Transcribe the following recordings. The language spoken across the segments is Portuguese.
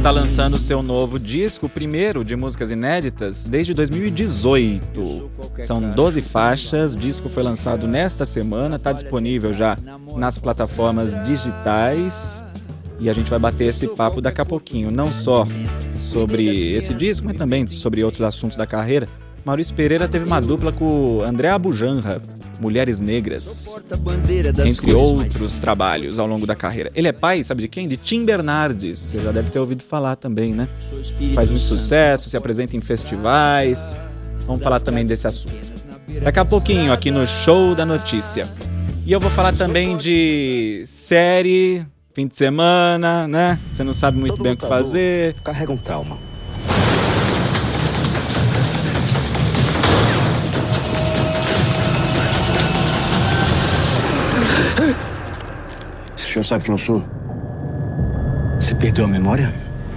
está lançando seu novo disco, o primeiro de músicas inéditas, desde 2018. São 12 faixas, o disco foi lançado nesta semana, está disponível já nas plataformas digitais. E a gente vai bater esse papo daqui a pouquinho, não só sobre esse disco, mas também sobre outros assuntos da carreira. Maurício Pereira teve uma dupla com o André Abujanra, Mulheres Negras, entre outros trabalhos ao longo da carreira. Ele é pai, sabe de quem? De Tim Bernardes, você já deve ter ouvido falar também, né? Faz muito sucesso, se apresenta em festivais. Vamos falar também desse assunto daqui a pouquinho aqui no Show da Notícia. E eu vou falar também de série, fim de semana, né? Você não sabe muito bem o que fazer. Carrega um trauma. O senhor sabe quem eu sou? Você perdeu a memória?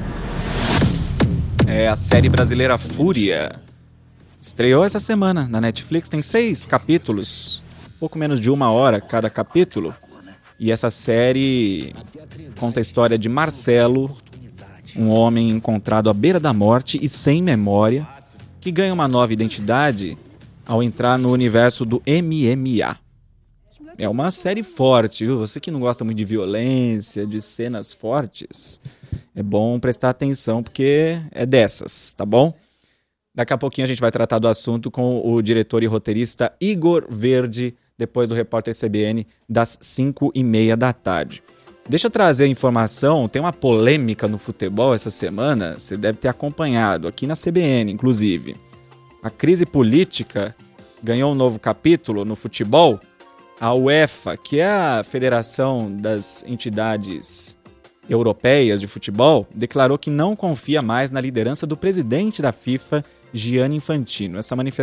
É a série brasileira Fúria. Estreou essa semana na Netflix, tem 6 capítulos, pouco menos de 1 hora cada capítulo. E essa série conta a história de Marcelo, um homem encontrado à beira da morte e sem memória, que ganha uma nova identidade ao entrar no universo do MMA. É uma série forte, viu? Você que não gosta muito de violência, de cenas fortes, é bom prestar atenção porque é dessas, tá bom? Daqui a pouquinho a gente vai tratar do assunto com o diretor e roteirista Igor Verde, depois do Repórter CBN, das 5h30 da tarde. Deixa eu trazer a informação, tem uma polêmica no futebol essa semana, você deve ter acompanhado, aqui na CBN, inclusive. A crise política ganhou um novo capítulo no futebol. A UEFA, que é a Federação das Entidades Europeias de Futebol, declarou que não confia mais na liderança do presidente da FIFA, Gianni Infantino. Essa manifestação